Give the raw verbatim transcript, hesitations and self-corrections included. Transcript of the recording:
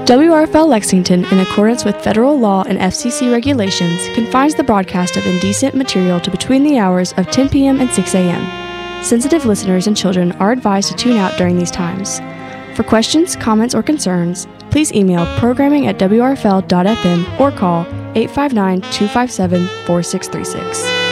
W R F L Lexington, in accordance with federal law and F C C regulations, confines the broadcast of indecent material to between the hours of ten p.m. and six a.m. Sensitive listeners and children are advised to tune out during these times. For questions, comments, or concerns, please email programming at w r f l dot f m or call eight five nine, two five seven, four six three six.